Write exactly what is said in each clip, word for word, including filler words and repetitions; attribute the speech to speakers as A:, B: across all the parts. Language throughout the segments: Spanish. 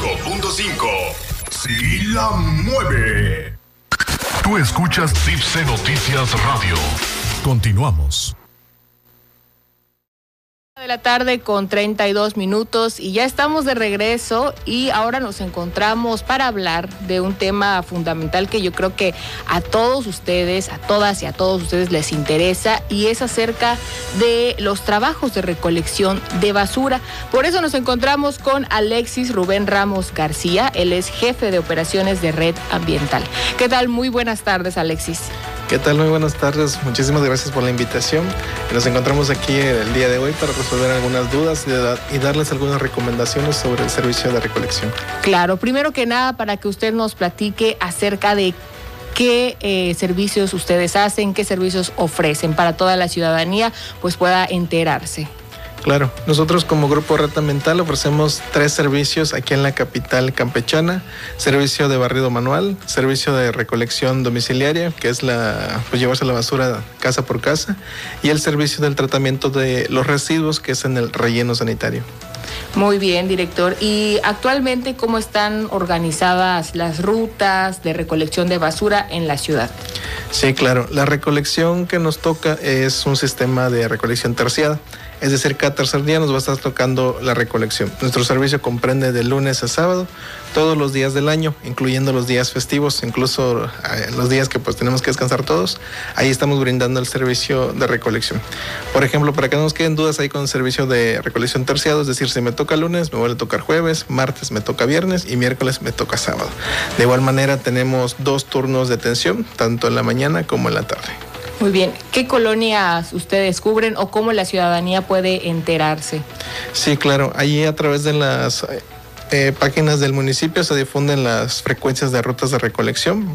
A: cinco punto cinco. Sí la mueve. Tú escuchas Tipsy Noticias Radio. Continuamos.
B: De la tarde con treinta y dos minutos y ya estamos de regreso y ahora nos encontramos para hablar de un tema fundamental que yo creo que a todos ustedes, a todas y a todos ustedes les interesa, y es acerca de los trabajos de recolección de basura. Por eso nos encontramos con Alexis Rubén Ramos García. Él es jefe de operaciones de Red Ambiental. ¿Qué tal? Muy buenas tardes, Alexis.
C: ¿Qué tal? Muy buenas tardes. Muchísimas gracias por la invitación. Nos encontramos aquí el día de hoy para resolver algunas dudas y darles algunas recomendaciones sobre el servicio de recolección.
B: Claro, primero que nada, para que usted nos platique acerca de qué eh, servicios ustedes hacen, qué servicios ofrecen para toda la ciudadanía, pues pueda enterarse.
C: Claro, nosotros como Grupo Red Ambiental ofrecemos tres servicios aquí en la capital campechana: servicio de barrido manual, servicio de recolección domiciliaria, que es la pues llevarse la basura casa por casa, y el servicio del tratamiento de los residuos, que es en el relleno sanitario.
B: Muy bien, director. ¿Y actualmente cómo están organizadas las rutas de recolección de basura en la ciudad?
C: Sí, claro. La recolección que nos toca es un sistema de recolección terciada. Es decir, cada tercer día nos va a estar tocando la recolección. Nuestro servicio comprende de lunes a sábado, todos los días del año, incluyendo los días festivos, incluso eh, los días que pues tenemos que descansar todos. Ahí estamos brindando el servicio de recolección. Por ejemplo, para que no nos queden dudas ahí con el servicio de recolección terciado, es decir, si me toca lunes, me vuelve a tocar jueves, martes me toca viernes y miércoles me toca sábado. De igual manera tenemos dos turnos de atención, tanto en la mañana como en la tarde.
B: Muy bien. ¿Qué colonias ustedes cubren o cómo la ciudadanía puede enterarse?
C: Sí, claro. Allí a través de las eh, páginas del municipio se difunden las frecuencias de rutas de recolección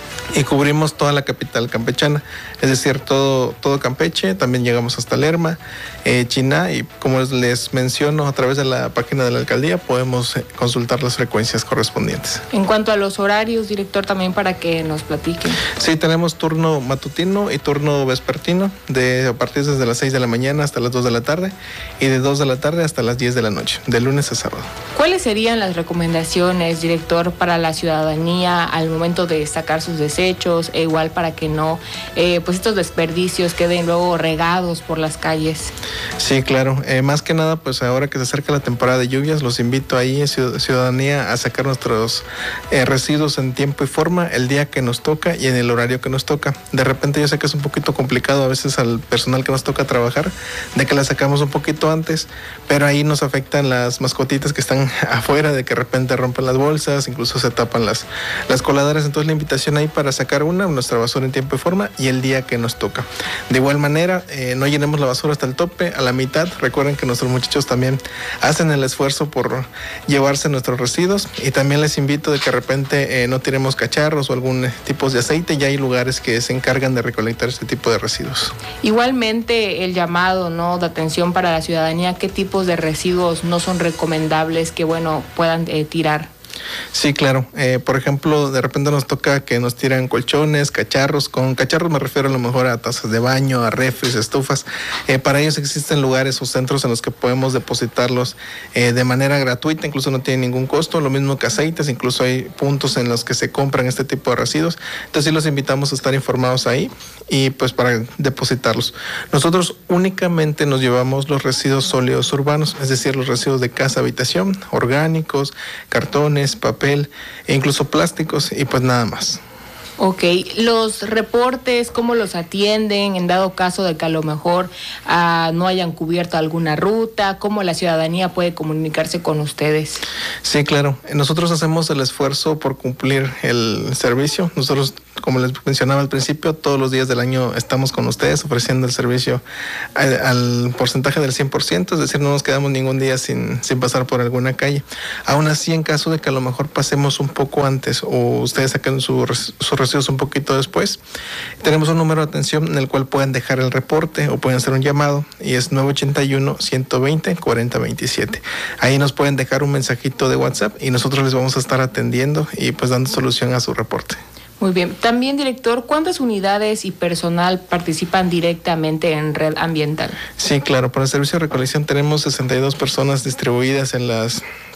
C: y cubrimos toda la capital campechana, es decir, todo, todo Campeche. También llegamos hasta Lerma, eh, Chiná, y como les menciono, a través de la página de la alcaldía podemos consultar las frecuencias correspondientes.
B: En cuanto a los horarios, director, también para que nos platiquen.
C: Sí, tenemos turno matutino y turno vespertino, de a partir desde las seis de la mañana hasta las dos de la tarde y de dos de la tarde hasta las diez de la noche, de lunes a sábado.
B: ¿Cuáles serían las recomendaciones, director, para la ciudadanía al momento de sacar sus desechos, e igual para que no, eh, pues estos desperdicios queden luego regados por las calles?
C: Sí, claro. Eh, más que nada, pues ahora que se acerca la temporada de lluvias, los invito ahí, ciudadanía, a sacar nuestros eh, residuos en tiempo y forma, el día que nos toca y en el horario que nos toca. De repente yo sé que es un poquito complicado a veces al personal que nos toca trabajar, de que la sacamos un poquito antes, pero ahí nos afectan las mascotitas que están afuera, de que de repente rompen las bolsas, incluso se tapan las, las coladeras. Entonces la invitación ahí para sacar una, nuestra basura en tiempo y forma y el día que nos toca. De igual manera, eh, no llenemos la basura hasta el tope, a la mitad. Recuerden que nuestros muchachos también hacen el esfuerzo por llevarse nuestros residuos, y también les invito de que de repente eh, no tiremos cacharros o algún tipo de aceite. Ya hay lugares que se encargan de recolectar este tipo de residuos.
B: Igualmente el llamado, ¿no?, de atención para la ciudadanía, qué tipos de residuos no son recomendables que, bueno, puedan eh, tirar.
C: Sí, claro. Eh, por ejemplo, de repente nos toca que nos tiran colchones, cacharros. Con cacharros me refiero a lo mejor a tazas de baño, a refris, estufas. Eh, para ellos existen lugares o centros en los que podemos depositarlos eh, de manera gratuita, incluso no tiene ningún costo. Lo mismo que aceites, incluso hay puntos en los que se compran este tipo de residuos. Entonces sí los invitamos a estar informados ahí y pues para depositarlos. Nosotros únicamente nos llevamos los residuos sólidos urbanos, es decir, los residuos de casa, habitación, orgánicos, cartones, papel e incluso plásticos, y pues nada más.
B: Ok, los reportes, ¿cómo los atienden en dado caso de que a lo mejor uh, no hayan cubierto alguna ruta? ¿Cómo la ciudadanía puede comunicarse con ustedes?
C: Sí, claro. Nosotros hacemos el esfuerzo por cumplir el servicio. Nosotros, como les mencionaba al principio, todos los días del año estamos con ustedes ofreciendo el servicio al, al porcentaje del cien por ciento, es decir, no nos quedamos ningún día sin, sin pasar por alguna calle. Aún así, en caso de que a lo mejor pasemos un poco antes o ustedes saquen su, su residuos un poquito después, tenemos un número de atención en el cual pueden dejar el reporte o pueden hacer un llamado, y es nueve ochenta y uno, ciento veinte, cuarenta veintisiete. Ahí nos pueden dejar un mensajito de WhatsApp y nosotros les vamos a estar atendiendo y pues dando solución a su reporte.
B: Muy bien. También, director, ¿cuántas unidades y personal participan directamente en Red Ambiental?
C: Sí, claro. Para el servicio de recolección tenemos sesenta y dos personas distribuidas en las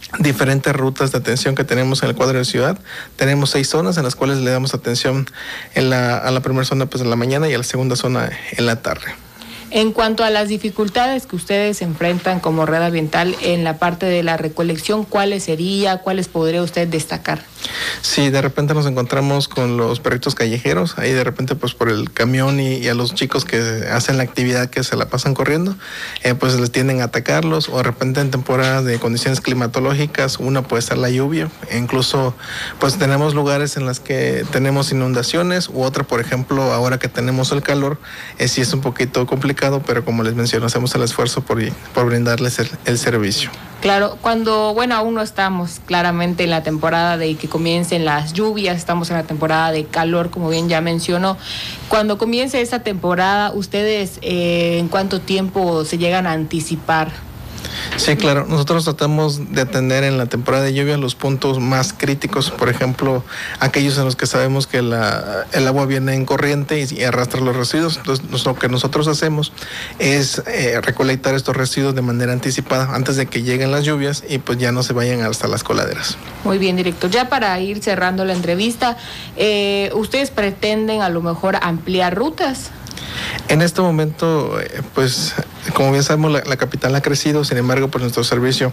C: diferentes rutas de atención que tenemos en el cuadro de ciudad. Tenemos seis zonas en las cuales le damos atención en la, a la primera zona pues en la mañana y a la segunda zona en la tarde.
B: En cuanto a las dificultades que ustedes enfrentan como Red Ambiental en la parte de la recolección, ¿cuáles sería, cuáles podría usted destacar?
C: Sí, de repente nos encontramos con los perritos callejeros, ahí de repente pues por el camión y, y a los chicos que hacen la actividad que se la pasan corriendo, eh, pues les tienden a atacarlos, o de repente en temporadas de condiciones climatológicas, una puede ser la lluvia, e incluso pues tenemos lugares en las que tenemos inundaciones, u otra por ejemplo ahora que tenemos el calor, eh, sí es un poquito complicado, pero como les menciono, hacemos el esfuerzo por, por brindarles el, el servicio.
B: Claro, cuando, bueno, aún no estamos claramente en la temporada de que comiencen las lluvias, estamos en la temporada de calor, como bien ya mencionó. Cuando comience esta temporada, ¿ustedes eh, en cuánto tiempo se llegan a anticipar?
C: Sí, claro. Nosotros tratamos de atender en la temporada de lluvia los puntos más críticos, por ejemplo, aquellos en los que sabemos que la, el agua viene en corriente y, y arrastra los residuos. Entonces, lo que nosotros hacemos es eh, recolectar estos residuos de manera anticipada antes de que lleguen las lluvias y pues ya no se vayan hasta las coladeras.
B: Muy bien, director. Ya para ir cerrando la entrevista, eh, ¿ustedes pretenden a lo mejor ampliar rutas?
C: En este momento, pues, como bien sabemos, la, la capital ha crecido, sin embargo, pues nuestro servicio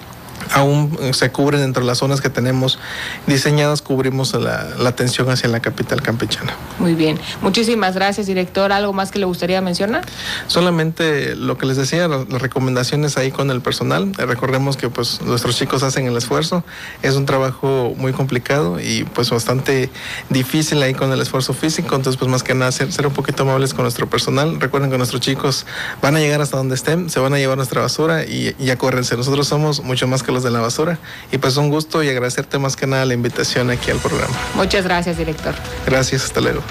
C: aún se cubre dentro de las zonas que tenemos diseñadas, cubrimos la, la atención hacia la capital campechana.
B: Muy bien, muchísimas gracias, director. ¿Algo más que le gustaría mencionar?
C: Solamente lo que les decía, las recomendaciones ahí con el personal. Recordemos que pues nuestros chicos hacen el esfuerzo, es un trabajo muy complicado y pues bastante difícil ahí con el esfuerzo físico, entonces pues más que nada ser, ser un poquito amables con nuestro personal. Recuerden que nuestros chicos van a llegar hasta donde estén, se van a llevar nuestra basura y, y acuérdense, nosotros somos mucho más que los de la basura. Y pues un gusto y agradecerte más que nada la invitación aquí al programa.
B: Muchas gracias, director.
C: Gracias, hasta luego.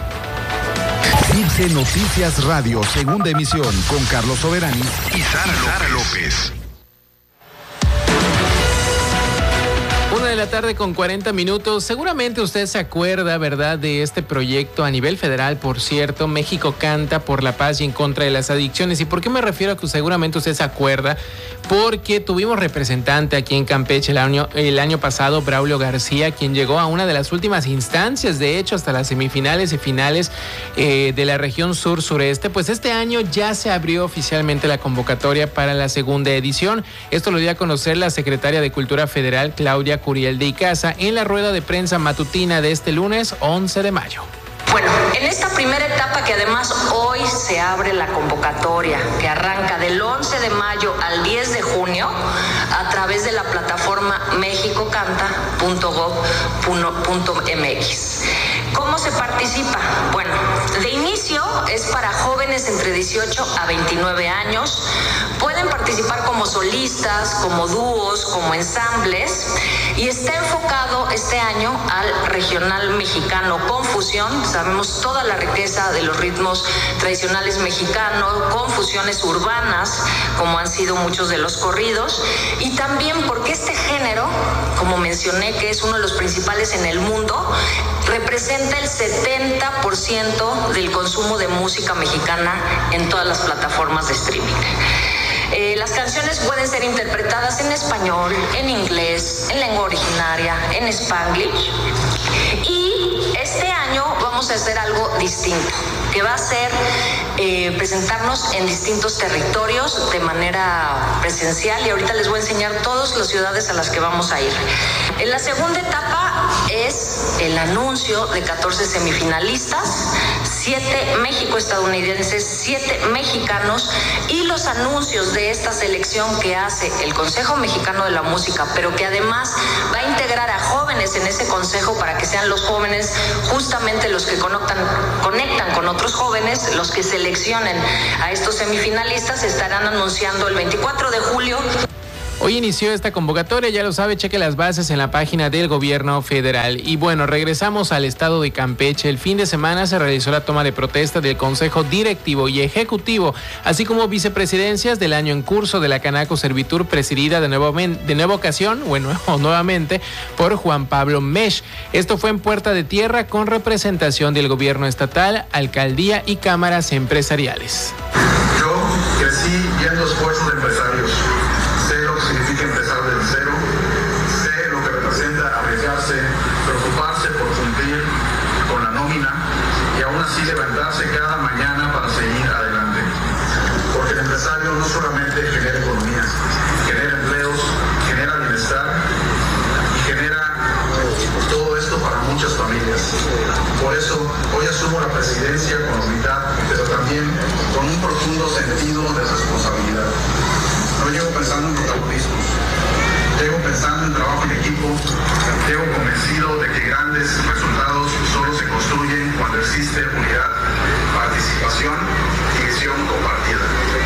A: Cibse Noticias Radio, segunda emisión, con Carlos Soberani y Sara, Sara López.
D: Una de la tarde con cuarenta minutos. Seguramente usted se acuerda, ¿verdad?, de este proyecto a nivel federal, por cierto, México Canta por la Paz y en contra de las adicciones. ¿Y por qué me refiero a que seguramente usted se acuerda? Porque tuvimos representante aquí en Campeche el año, el año pasado, Braulio García, quien llegó a una de las últimas instancias, de hecho, hasta las semifinales y finales eh, de la región sur-sureste. Pues este año ya se abrió oficialmente la convocatoria para la segunda edición. Esto lo dio a conocer la secretaria de Cultura Federal, Claudia Curiel de Icaza, en la rueda de prensa matutina de este lunes once de mayo.
E: Bueno, en esta primera etapa, que además hoy se abre la convocatoria, que arranca del once de mayo al diez de junio a través de la plataforma mexico canta punto gob punto m x. ¿Cómo se participa? Bueno, de inicio es para jóvenes entre dieciocho a veintinueve años. Pueden participar como solistas, como dúos, como ensambles, y está enfocado este año al regional mexicano con fusión. Sabemos toda la riqueza de los ritmos tradicionales mexicanos, con fusiones urbanas, como han sido muchos de los corridos, y también porque este género, como mencioné, que es uno de los principales en el mundo, representa el setenta por ciento del consumo de música mexicana en todas las plataformas de streaming. Eh, las canciones pueden ser interpretadas en español, en inglés, en lengua originaria, en Spanglish. Y este año vamos a hacer algo distinto, que va a ser eh, presentarnos en distintos territorios de manera presencial, y ahorita les voy a enseñar todas las ciudades a las que vamos a ir. En la segunda etapa es el anuncio de catorce semifinalistas, siete México-estadounidenses, siete mexicanos, y los anuncios de esta selección que hace el Consejo Mexicano de la Música, pero que además va a integrar a jóvenes en ese consejo para que sean los jóvenes justamente los que conectan, conectan con otros jóvenes, los que seleccionen a estos semifinalistas. Estarán anunciando el veinticuatro de julio.
D: Hoy inició esta convocatoria, ya lo sabe, cheque las bases en la página del gobierno federal. Y bueno, regresamos al estado de Campeche. El fin de semana se realizó la toma de protesta del Consejo Directivo y Ejecutivo, así como vicepresidencias del año en curso de la Canaco Servitur, presidida de, nuevo, de nueva ocasión, bueno, o nuevamente, por Juan Pablo Mesh. Esto fue en Puerta de Tierra con representación del gobierno estatal, alcaldía y cámaras empresariales.
F: Yo crecí viendo esfuerzos de empresarios. Sé lo que significa empezar desde cero, bienestar y genera todo esto para muchas familias. Por eso hoy asumo la presidencia con humildad, pero también con un profundo sentido de responsabilidad. No llego pensando en protagonismos, llego pensando en trabajo en equipo, llego convencido de que grandes resultados solo se construyen cuando existe unidad, participación y visión compartida.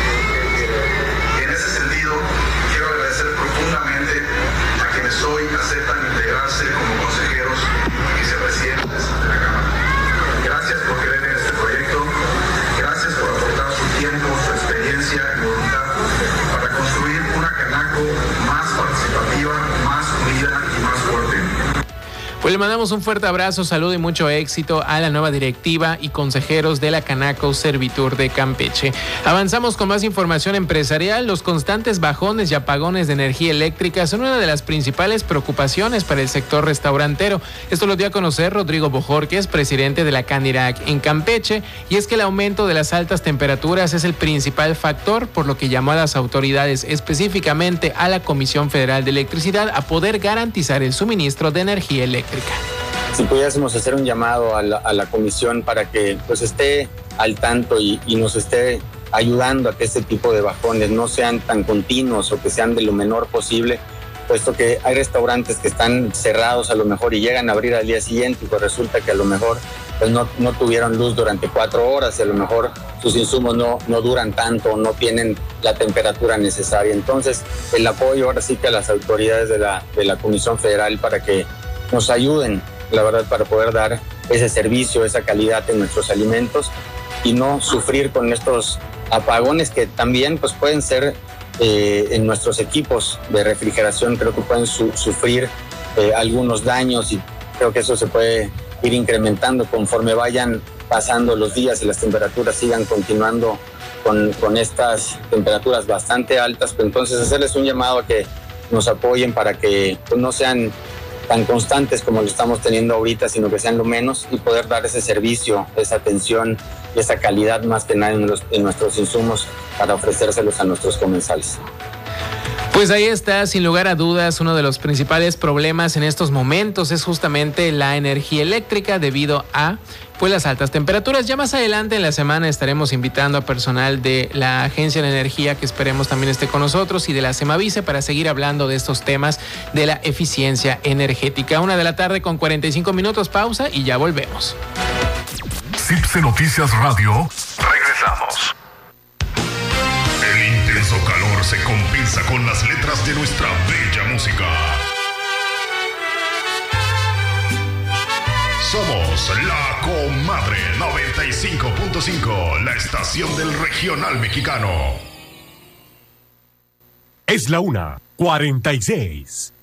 F: Y en ese sentido, quiero agradecer profundamente a quienes hoy aceptan integrarse como consejeros y vicepresidentes de la Cámara. Gracias por creer en este proyecto, gracias por aportar su tiempo, su experiencia y voluntad para construir una Canaco más participativa, más unida y más fuerte.
D: Pues le mandamos un fuerte abrazo, saludo y mucho éxito a la nueva directiva y consejeros de la Canaco Servitur de Campeche. Avanzamos con más información empresarial. Los constantes bajones y apagones de energía eléctrica son una de las principales preocupaciones para el sector restaurantero. Esto lo dio a conocer Rodrigo Bojorquez, presidente de la Canirac en Campeche, y es que el aumento de las altas temperaturas es el principal factor, por lo que llamó a las autoridades, específicamente a la Comisión Federal de Electricidad, a poder garantizar el suministro de energía eléctrica.
G: Si pudiésemos hacer un llamado a la, a la comisión para que pues esté al tanto y, y nos esté ayudando a que este tipo de bajones no sean tan continuos o que sean de lo menor posible, puesto que hay restaurantes que están cerrados a lo mejor y llegan a abrir al día siguiente y pues resulta que a lo mejor pues no, no tuvieron luz durante cuatro horas y a lo mejor sus insumos no, no duran tanto, no tienen la temperatura necesaria. Entonces, el apoyo ahora sí que a las autoridades de la, de la Comisión Federal para que nos ayuden, la verdad, para poder dar ese servicio, esa calidad en nuestros alimentos y no sufrir con estos apagones que también pues pueden ser eh, en nuestros equipos de refrigeración, creo que pueden su- sufrir eh, algunos daños y creo que eso se puede ir incrementando conforme vayan pasando los días y las temperaturas sigan continuando con, con estas temperaturas bastante altas. Pues entonces hacerles un llamado a que nos apoyen para que pues, no sean tan constantes como lo estamos teniendo ahorita, sino que sean lo menos y poder dar ese servicio, esa atención y esa calidad más que nada en, los, en nuestros insumos para ofrecérselos a nuestros comensales.
D: Pues ahí está, sin lugar a dudas, uno de los principales problemas en estos momentos es justamente la energía eléctrica debido a pues las altas temperaturas. Ya más adelante en la semana estaremos invitando a personal de la Agencia de Energía que esperemos también esté con nosotros y de la Semavice para seguir hablando de estos temas de la eficiencia energética. Una de la tarde con cuarenta y cinco minutos, pausa y ya volvemos.
A: Cipse Noticias Radio. Regresamos.
H: El intenso calor se compensa con las letras de nuestra bella música. Somos La Comadre noventa y cinco punto cinco, la estación del regional mexicano.
I: Es la una, cuarenta y seis.